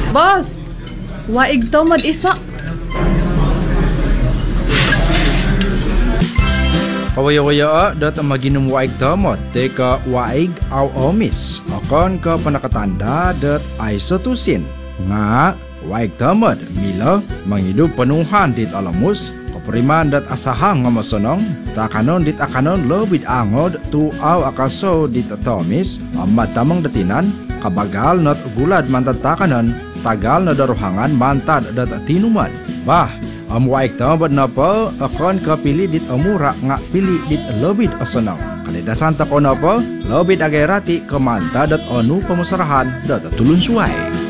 Boss, waig to mag-isa. Kawaya-waya dat maginom waig tamot teka waig aw omis akan ka panakatanda dat isotusin nga waig tamot mila mangidu penuhan dit alamus kapuriman dat asahang nga masonong takanon dit akanon lobit angod tu aw akaso dit tomis amat tamang datinan kabagal not gulad mantad takanon tagal na daruhangan mantad dat tinuman bah waig tamot na po akon kapili dit amura nga pili dit lobit asonong kalidasan ta ko na po lobit agerati kamanta dat onu pamusarahan dat tulun suway.